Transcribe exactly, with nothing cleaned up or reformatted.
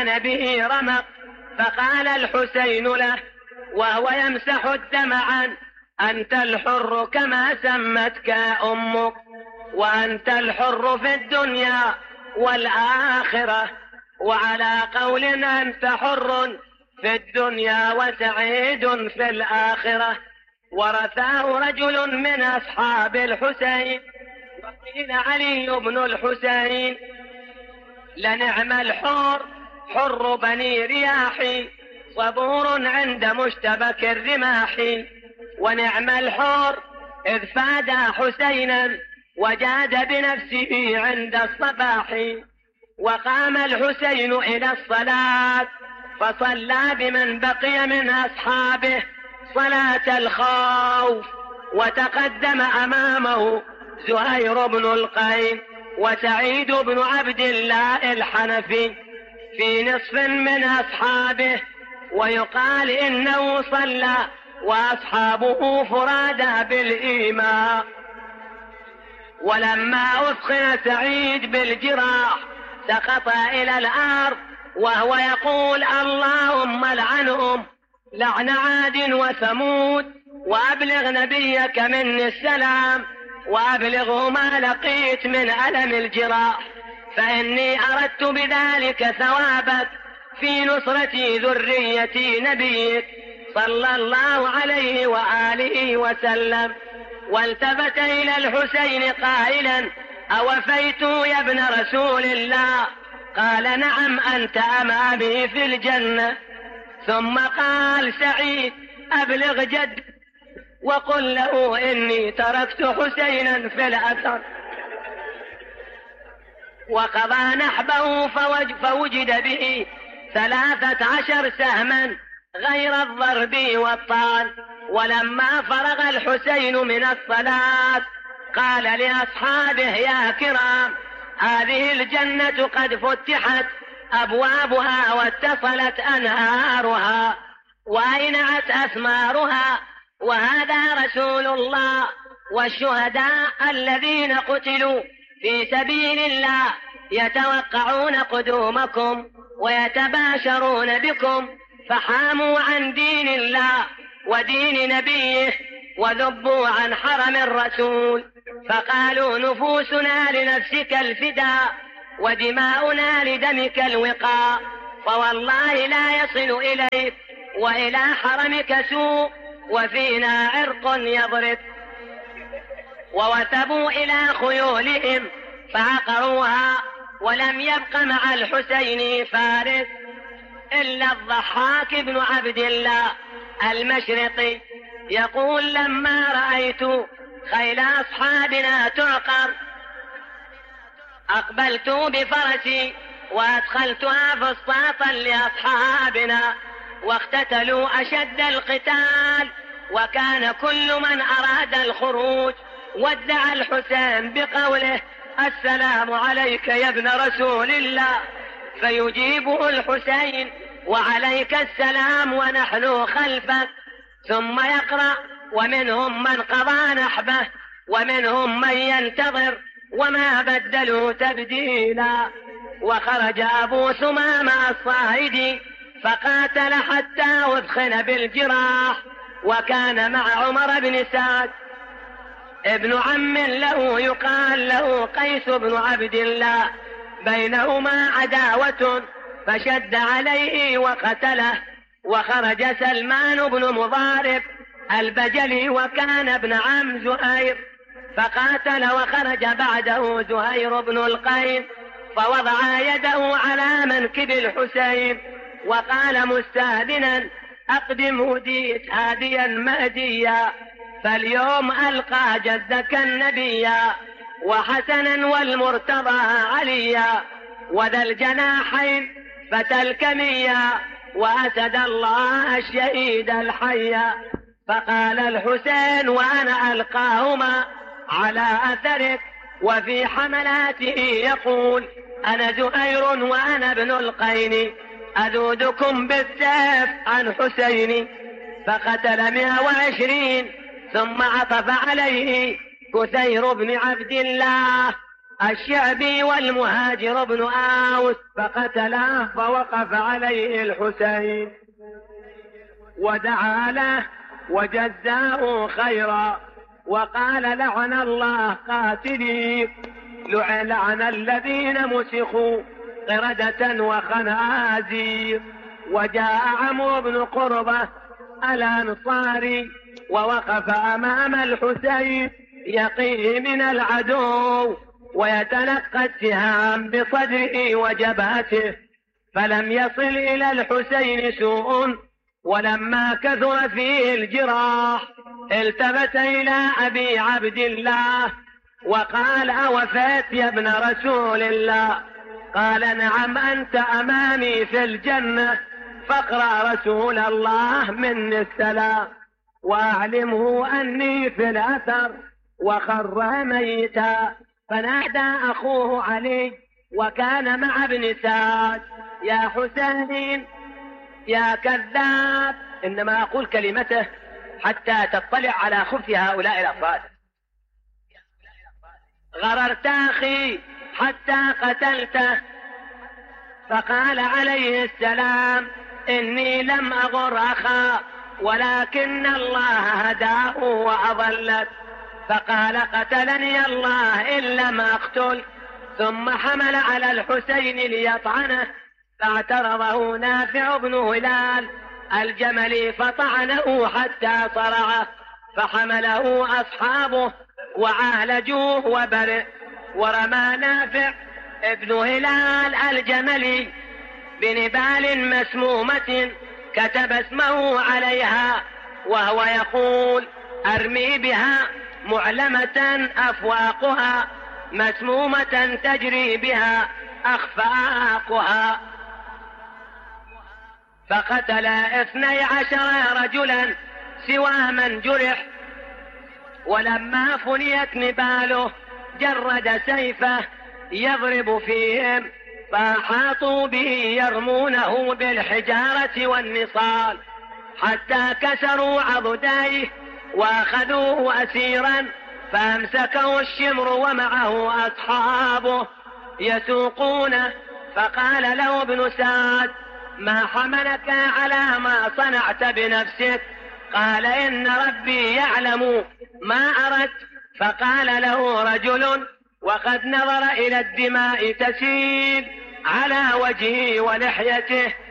به رمق، فقال الحسين له وهو يمسح الدمع: أنت الحر كما سمتك أمك، وأنت الحر في الدنيا والآخرة، وعلى قول أنت حر في الدنيا وسعيد في الآخرة. ورثاه رجل من أصحاب الحسين، وقيل علي بن الحسين: لنعم الحر حر بني رياح، صبور عند مشتبك الرماح. ونعم الحر إذ فادى حسينا وجاد بنفسه عند الصباح. وقام الحسين إلى الصلاة فصلى بمن بقي من أصحابه صلاة الخوف، وتقدم أمامه زهير بن القيم وسعيد بن عبد الله الحنفي في نصف من أصحابه، ويقال إنه صلى وأصحابه فرادى بالإيماء. ولما أثخن سعيد بالجراح سقط إلى الأرض وهو يقول: اللهم لعنهم لعن عاد وثمود، وأبلغ نبيك مني السلام، وأبلغه ما لقيت من ألم الجراح، فإني أردت بذلك ثوابك في نصرة ذرية نبيك صلى الله عليه وآله وسلم. والتفت إلى الحسين قائلا: أوفيت يا ابن رسول الله؟ قال: نعم، أنت أمامي في الجنة. ثم قال سعيد: أبلغ جد وقل له إني تركت حسينا في الأثر. وقضى نحبه فوجد به ثلاثة عشر سهما غير الضرب والطعن. ولما فرغ الحسين من الصلاة قال لأصحابه: يا كرام، هذه الجنة قد فتحت أبوابها واتصلت أنهارها وأينعت أثمارها، وهذا رسول الله والشهداء الذين قتلوا في سبيل الله يتوقعون قدومكم ويتباشرون بكم، فحاموا عن دين الله ودين نبيه وذبوا عن حرم الرسول، فقالوا: نفوسنا لنفسك الفداء ودماؤنا لدمك الوقاء، فوالله لا يصل إليك وإلى حرمك سوء، وفينا عرق يضرب. ووثبوا إلى خيولهم فعقروها، ولم يبق مع الحسين فارس إلا الضحاك بن عبد الله المشرقي، يقول: لما رأيت خيل أصحابنا تعقر أقبلت بفرسي وأدخلتها فسطاطا لأصحابنا، واقتتلوا أشد القتال، وكان كل من أراد الخروج ودع الحسين بقوله: السلام عليك يا ابن رسول الله، فيجيبه الحسين: وعليك السلام ونحن خلفك، ثم يقرأ: ومنهم من قضى نحبه ومنهم من ينتظر وما بدلوا تبديلا. وخرج أبو ثمامة الصائدي فقاتل حتى أثخن بالجراح، وكان مع عمر بن سعد ابن عم له يقال له قيس بن عبد الله، بينهما عداوة فشد عليه وقتله. وخرج سلمان بن مضارب البجلي وكان ابن عم زهير فقاتل، وخرج بعده زهير بن القيم فوضع يده على منكب الحسين وقال مستهدنا: أقدم هديت هاديا مهديا، فاليوم ألقى جدك النبيا، وحسنا والمرتضى عليا، وذا الجناحين فتى الكميا، وأسد الله الشهيد الحيا. فقال الحسين وأنا ألقاهما على أثرك، وفي حملاته يقول: أنا زهير وأنا ابن القين، أذودكم بالسيف عن حسيني. فقتل مئة وعشرين، ثم عطف عليه كثير بن عبد الله الشعبي والمهاجر بن أوس فقتله، فوقف عليه الحسين ودعا له وجزاه خيرا وقال: لعن الله قاتلي، لعن الذين مسخوا قردة وخنازير. وجاء عمرو بن قربة الأنصاري ووقف أمام الحسين يقيه من العدو ويتلقى السهام بصدره وجبهته، فلم يصل إلى الحسين سوء. ولما كثر فيه الجراح التفت إلى أبي عبد الله وقال: أوفيت يا ابن رسول الله؟ قال: نعم، أنت أمامي في الجنة، فاقرأ رسول الله مني السلام وأعلمه أني في الأثر. وخر ميتا، فنادى أخوه علي وكان مع ابن سعد: يا حسين يا كذاب. إنما أقول كلمته حتى تطلع على خبث هؤلاء الأفراد. غررت أخي حتى قتلته. فقال عليه السلام: إني لم أغر أخا، ولكن الله هداه وأضلت. فقال: قتلني الله إن لم أقتل. ثم حمل على الحسين ليطعنه، فاعترضه نافع بن هلال الجملي فطعنه حتى صرعه، فحمله أصحابه وعالجوه وبرئ. ورمى نافع ابن هلال الجملي بنبال مسمومة كتب اسمه عليها وهو يقول: أرمي بها معلمة أفواقها، مسمومة تجري بها أخفاقها. فقتل اثني عشر رجلا سوى من جرح. ولما فنيت نباله جرد سيفه يضرب فيهم، فأحاطوا به يرمونه بالحجارة والنصال حتى كسروا عضديه وأخذوه أسيرا، فأمسكه الشمر ومعه أصحابه يسوقونه. فقال له ابن سعد: ما حملك على ما صنعت بنفسك؟ قال: إن ربي يعلم ما أردت. فقال له رجل وقد نظر إلى الدماء تسيل على وجهه ولحيته: